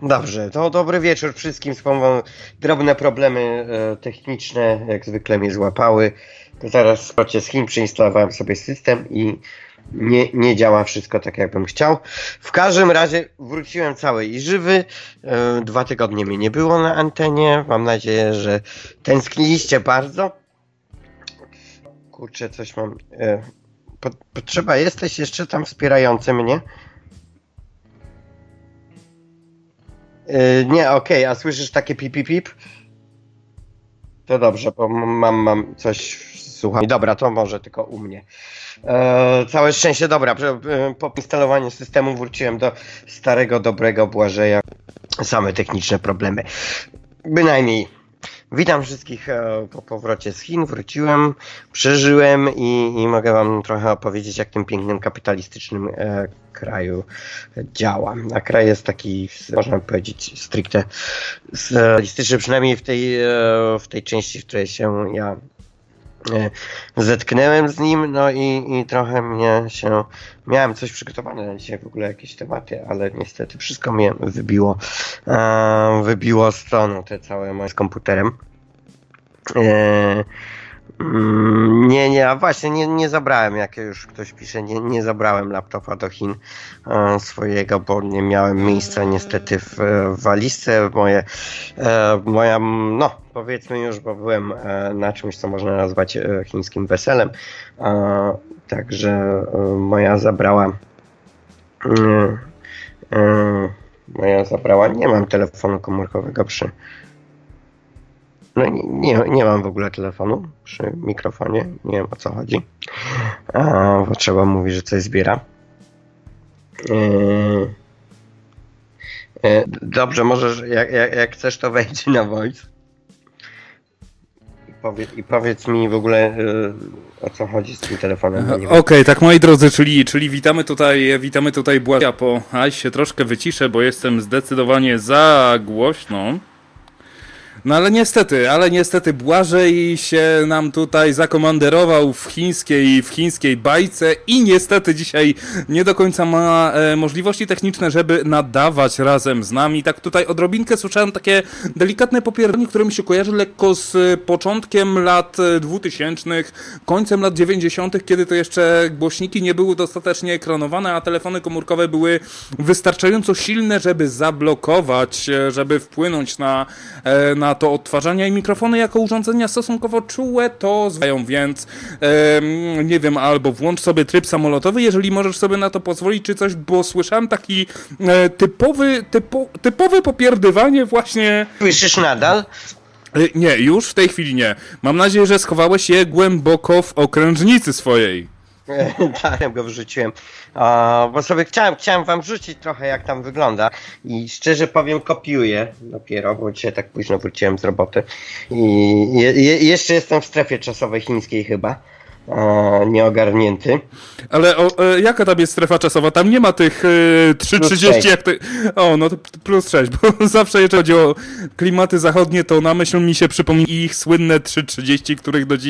Dobrze, to dobry wieczór wszystkim. Drobne problemy techniczne, jak zwykle mnie złapały. To zaraz w procie z Chin przeinstalowałem sobie system i nie działa wszystko tak, jakbym chciał. W każdym razie wróciłem cały i żywy. 2 tygodnie mnie nie było na antenie. Mam nadzieję, że tęskniliście bardzo. Kurczę, coś mam. Potrzeba, jesteś jeszcze tam wspierający mnie? Nie, okej, a słyszysz takie pip, pip, pip? To dobrze, bo mam coś, słucham. Dobra, to może tylko u mnie. Całe szczęście, dobra, po instalowaniu systemu wróciłem do starego, dobrego Błażeja. Same techniczne problemy. Bynajmniej. Witam wszystkich po powrocie z Chin, wróciłem, przeżyłem i mogę wam trochę opowiedzieć, jak w tym pięknym kapitalistycznym kraju działa. A kraj jest taki, można powiedzieć, stricte kapitalistyczny, przynajmniej w tej części, w której się ja zetknęłem z nim, no i trochę miałem coś przygotowane na dzisiaj, w ogóle jakieś tematy, ale niestety wszystko mnie wybiło z tonu, te całe moje z komputerem. A właśnie nie zabrałem, jak już ktoś pisze, nie zabrałem laptopa do Chin swojego, bo nie miałem miejsca niestety w walizce. Moja, no powiedzmy już, bo byłem na czymś, co można nazwać chińskim weselem, także moja zabrała, nie mam telefonu komórkowego no nie mam w ogóle telefonu przy mikrofonie, nie wiem o co chodzi, bo trzeba mówić, że coś zbiera. Dobrze, możesz, jak chcesz, to wejdź na Voice i powiedz mi w ogóle o co chodzi z tym telefonem. Okej, tak moi drodzy, czyli witamy tutaj Błażeja się troszkę wyciszę, bo jestem zdecydowanie za głośno. No ale niestety Błażej się nam tutaj zakomanderował w chińskiej bajce i niestety dzisiaj nie do końca ma możliwości techniczne, żeby nadawać razem z nami. Tak tutaj odrobinkę słyszałem takie delikatne popierdolenie, które mi się kojarzy lekko z początkiem lat 2000, końcem lat 90., kiedy to jeszcze głośniki nie były dostatecznie ekranowane, a telefony komórkowe były wystarczająco silne, żeby zablokować, żeby wpłynąć na to odtwarzania i mikrofony jako urządzenia stosunkowo czułe to zwają, więc nie wiem, albo włącz sobie tryb samolotowy, jeżeli możesz sobie na to pozwolić, czy coś, bo słyszałem taki typowe popierdywanie właśnie. Słyszysz nadal? Nie, już w tej chwili nie. Mam nadzieję, że schowałeś je głęboko w okrężnicy swojej. Tak, go wrzuciłem, bo sobie chciałem wam wrzucić trochę, jak tam wygląda i szczerze powiem, kopiuję dopiero, bo dzisiaj tak późno wróciłem z roboty i jeszcze jestem w strefie czasowej chińskiej chyba, nieogarnięty. Ale jaka tam jest strefa czasowa? Tam nie ma tych 3.30 jak ty. No to plus 6, bo zawsze jeżeli chodzi o klimaty zachodnie, to na myśl mi się przypomina ich słynne 3.30, których do dziś